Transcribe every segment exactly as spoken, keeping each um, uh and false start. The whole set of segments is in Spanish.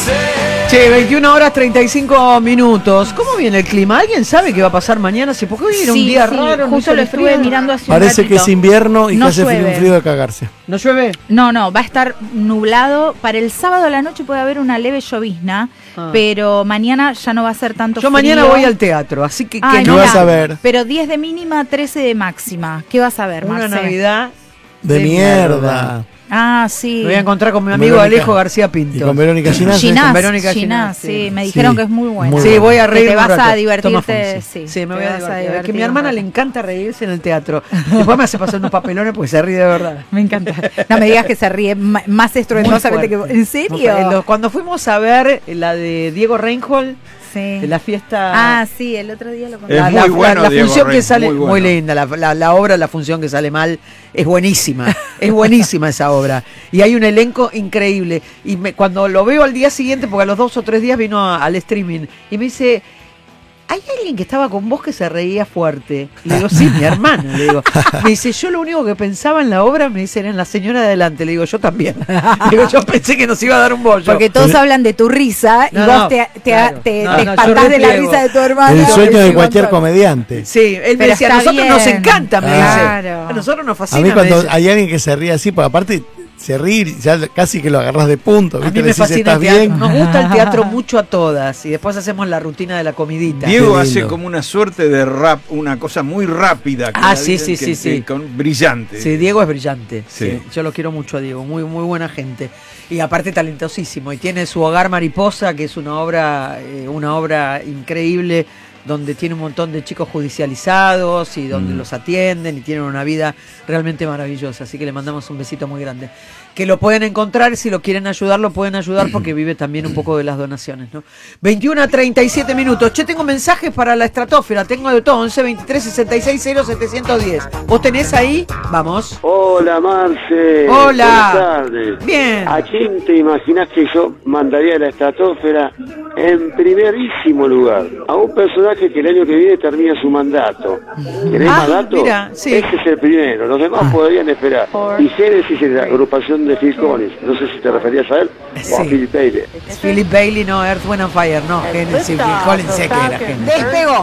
Che, veintiuna horas treinta y cinco minutos. ¿Cómo viene el clima? ¿Alguien sabe qué va a pasar mañana? ¿Sí? Porque hoy era sí, un día sí, raro. Justo lo estuve frío. mirando hace Parece un que es invierno y no que hace llueve. frío, un frío de cagarse. ¿No llueve? No, no, va a estar nublado. Para el sábado a la noche puede haber una leve llovizna, ah. pero mañana ya no va a ser tanto Yo frío. mañana voy al teatro, así que... Ay, que ¿qué no. vas a ver? Pero diez de mínima, trece de máxima. ¿Qué vas a ver, Una Marce? Navidad de, de mierda. mierda. Ah, sí. Me voy a encontrar con mi amigo Verónica, Alejo García Pinto. Y con Verónica Ginás. Ginás, Con Verónica Ginás, sí. sí. Me dijeron Sí, que es muy buena. muy Sí, bueno. voy a reír Que te un vas rato. a divertirte, Toma, sí. Sí, me voy te a vas divertir. a Es que a divertir mi un hermana rato. le encanta reírse en el teatro. Después me hace pasar unos papelones porque se ríe de verdad. Me encanta. No me digas que se ríe ma- más estruendosamente que vos. ¿En serio? Cuando fuimos a ver la de Diego Reinhold, Sí. de la fiesta... Ah, sí, el otro día lo conté. La, Es la, muy bueno, la, la Diego función que Rey, sale muy muy, bueno. linda, la, la, la obra, la función que sale mal es buenísima, es buenísima esa obra y hay un elenco increíble y me, cuando lo veo al día siguiente, porque a los dos o tres días vino a, al streaming y me dice, ¿hay alguien que estaba con vos que se reía fuerte? Le digo, sí, mi hermana, le digo. Me dice, yo lo único que pensaba en la obra, me dice, era en la señora de adelante. Le digo, yo también. Le digo, yo pensé que nos iba a dar un bollo. Porque todos hablan de tu risa y No, vos no, te, te, claro. te, No, te no, espantás yo de la repliego. risa de tu hermano. El sueño de Sí, cualquier montón. comediante. Sí, él me Pero decía, a está nosotros nos bien. encanta, me Claro. dice. A nosotros nos A fascina. mí me cuando dice. hay alguien que se ríe así, porque aparte se ríe, ya casi que lo agarrás de punto. A ¿viste? mí Le me decís, fascina ¿estás el teatro. bien? Nos gusta el teatro mucho a todas y después hacemos la rutina de la comidita. Diego Qué hace lindo. como una suerte de rap, una cosa muy rápida. que Ah, la sí, dicen sí, que- sí, que sí. Con, brillante. Sí, Diego es brillante. Sí. Sí. Yo lo quiero mucho a Diego, muy muy buena gente. Y aparte talentosísimo. Y tiene su Hogar Mariposa, que es una obra, eh, una obra increíble, donde tiene un montón de chicos judicializados y donde Mm. los atienden y tienen una vida realmente maravillosa. Así que le mandamos un besito muy grande. Que lo pueden encontrar, si lo quieren ayudar, lo pueden ayudar porque vive también un poco de las donaciones, ¿no? veintiuna treinta y siete minutos. Che, tengo mensajes para la estratosfera, tengo de todo, once veintitrés sesenta y seis cero setecientos diez. ¿Vos tenés ahí? Vamos. Hola, Marce. Hola. Buenas tardes. Bien. ¿A quién te imaginas que yo mandaría a la estratosfera en primerísimo lugar? A un personaje que el año que viene termina su mandato. ¿Querés Ah, más datos? mira, sí. Este es el primero, los demás Ah. podrían esperar. Y Génesis es la agrupación de Phil Collins. No sé si te referías a él Sí. o a Phil Bailey. Philip Bailey, no, Earth, Wind and Fire, no, Genesis, Phil Collins, sé que era Genesis. Despegó.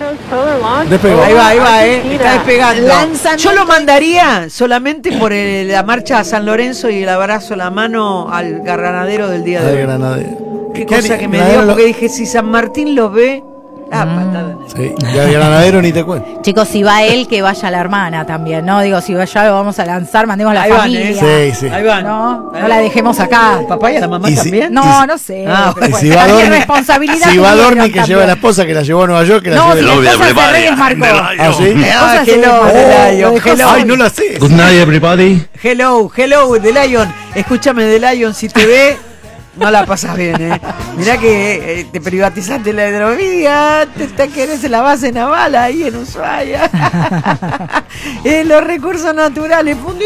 Despegó. Ahí va, ahí va, eh, está despegando. Lanzamiento. Yo lo mandaría solamente por el- la marcha a San Lorenzo y el abrazo, la mano al granadero del día Al de hoy. granadero. Qué ¿Qué cosa haría- que me granadero dio, lo- porque dije, si San Martín lo ve... Ah, patada. Sí, y al granadero ni te cuento. Chicos, si va él, que vaya la hermana también, ¿no? Digo, si ya lo vamos a lanzar, mandemos la Ahí van, familia. ¿eh? Sí, sí. Ahí van. No, Ahí no la van. dejemos acá. ¿El papá y a la mamá Y si- también? No, no sé. Ah, pero Y bueno, si va también Dorni, responsabilidad si va tuvieron Dorni que también. lleva a la esposa que la llevó a Nueva York, que la No, lleve. si la esposa se re desmarcó. ¿Ah, sí? Ah, Esposa se hello, lo- The lo Lion, dejó hello. solo. Ay, no lo sé. Good night, everybody. Hello, hello, The Lion. Escúchame, The Lion, si te ve, no la pasas bien, ¿eh? Mirá que eh, te privatizaste la hidrovía, te, te querés en la base naval ahí en Ushuaia. En los recursos naturales.